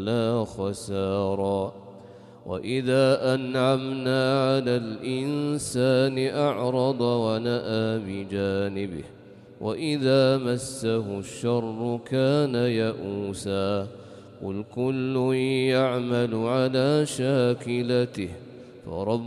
إلا خسارا. وإذا أنعمنا على الإنسان أعرض ونأى بجانبه وإذا مسه الشر كان يئوسا. قل كل يعمل على شاكلته فرب